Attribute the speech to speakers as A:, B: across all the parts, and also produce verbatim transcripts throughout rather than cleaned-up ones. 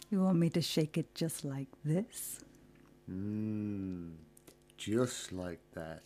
A: You want me to shake it just like this?
B: Mmm, just like that.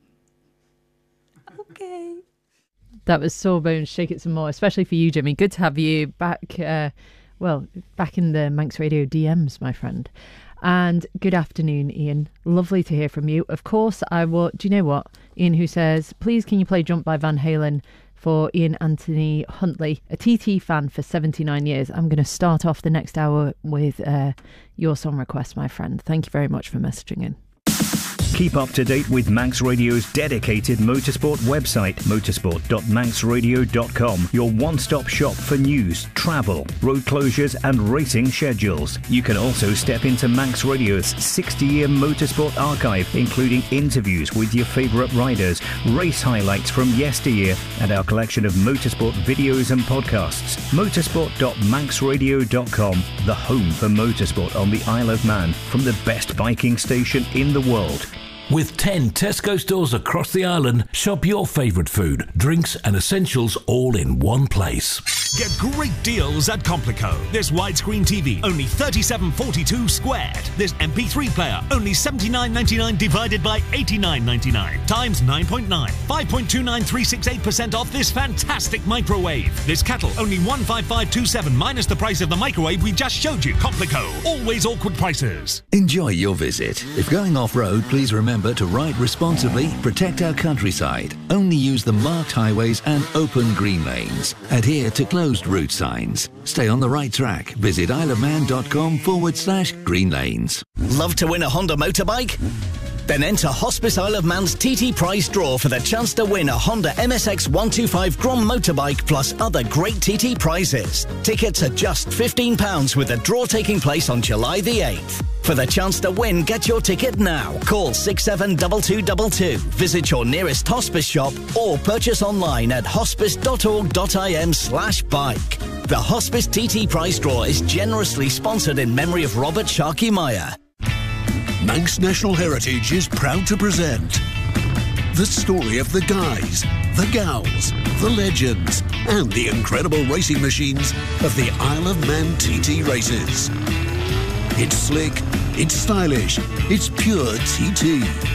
A: Okay.
C: That was Sawbones, Shake It Some More, especially for you, Jimmy. Good to have you back, uh, well, back in the Manx Radio D Ms, my friend. And good afternoon, Ian. Lovely to hear from you. Of course, I will. Do you know what? Ian, who says, please can you play Jump by Van Halen for Ian Anthony Huntley, a T T fan for seventy-nine years. I'm going to start off the next hour with uh, your song request, my friend. Thank you very much for messaging in.
D: Keep up to date with Manx Radio's dedicated motorsport website, motorsport dot manx radio dot com, your one-stop shop for news, travel, road closures and racing schedules. You can also step into Manx Radio's sixty-year motorsport archive, including interviews with your favourite riders, race highlights from yesteryear, and our collection of motorsport videos and podcasts. motorsport dot manx radio dot com, the home for motorsport on the Isle of Man, from the best biking station in the world.
E: With ten Tesco stores across the island, shop your favourite food, drinks and essentials all in one place.
F: Get great deals at Complico. This widescreen T V, only thirty-seven forty-two squared. This M P three player, only seventy-nine ninety-nine divided by eighty-nine ninety-nine. Times nine point nine. five point two nine three six eight percent off this fantastic microwave. This kettle, only one five five two seven minus the price of the microwave we just showed you. Complico. Always awkward prices.
G: Enjoy your visit. If going off-road, please remember to ride responsibly, protect our countryside, only use the marked highways and open green lanes. Adhere to closed route signs. Stay on the right track. Visit isleofman.com forward slash green lanes.
H: Love to win a Honda motorbike? Then enter Hospice Isle of Man's T T prize draw for the chance to win a Honda M S X one twenty-five Grom motorbike plus other great T T prizes. Tickets are just fifteen pounds with a draw taking place on July the eighth. For the chance to win, get your ticket now. Call six seven two two two two. Visit your nearest hospice shop or purchase online at hospice dot org dot im slash bike. The Hospice T T prize draw is generously sponsored in memory of Robert Sharkey Meyer.
I: Manx National Heritage is proud to present the story of the guys, the gals, the legends, and the incredible racing machines of the Isle of Man T T races. It's slick, it's stylish, it's pure T T.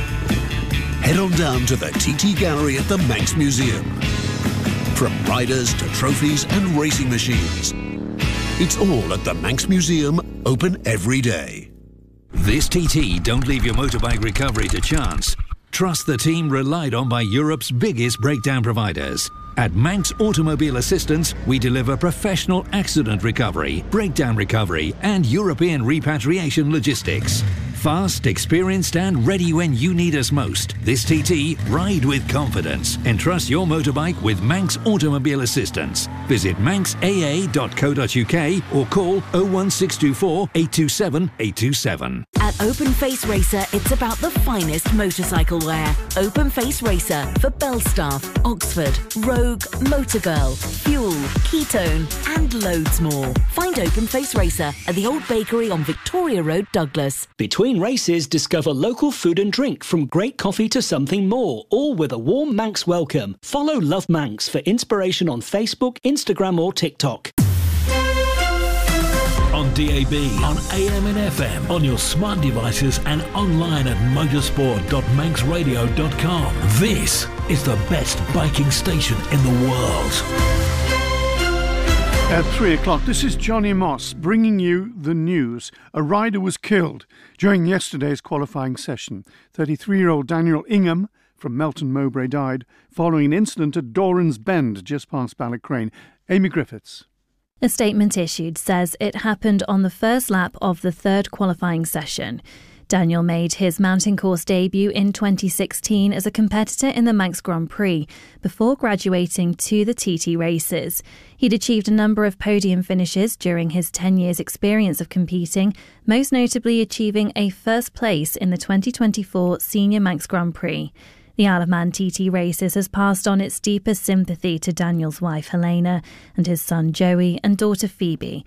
I: Head on down to the T T Gallery at the Manx Museum. From riders to trophies and racing machines, it's all at the Manx Museum, open every day.
G: This T T don't leave your motorbike recovery to chance. Trust the team relied on by Europe's biggest breakdown providers. At Manx Automobile Assistance, we deliver professional accident recovery, breakdown recovery, and European repatriation logistics. Fast, experienced, and ready when you need us most. This T T, ride with confidence. Entrust your motorbike with Manx Automobile Assistance. Visit manx a a dot co dot u k or call oh one six two four, eight two seven, eight two seven.
J: At Open Face Racer, it's about the finest motorcycle wear. Open Face Racer for Belstaff, Oxford, Rogue, Motorgirl, Fuel, Ketone, and loads more. Find Open Face Racer at the Old Bakery on Victoria Road, Douglas.
K: Between races, discover local food and drink, from great coffee to something more, all with a warm Manx welcome. Follow Love Manx for inspiration on Facebook, Instagram or TikTok.
E: On D A B, on A M and F M, on your smart devices and online at motorsport dot manx radio dot com. This is the best biking station in the world.
L: At three o'clock, this is Johnny Moss bringing you the news. A rider was killed during yesterday's qualifying session. thirty-three-year-old Daniel Ingham from Melton Mowbray died following an incident at Doran's Bend, just past Ballacrane. Amy Griffiths.
M: A statement issued says it happened on the first lap of the third qualifying session. Daniel made his mountain course debut in twenty sixteen as a competitor in the Manx Grand Prix before graduating to the T T races. He'd achieved a number of podium finishes during his ten years experience of competing, most notably achieving a first place in the twenty twenty-four Senior Manx Grand Prix. The Isle of Man T T races has passed on its deepest sympathy to Daniel's wife Helena and his son Joey and daughter Phoebe.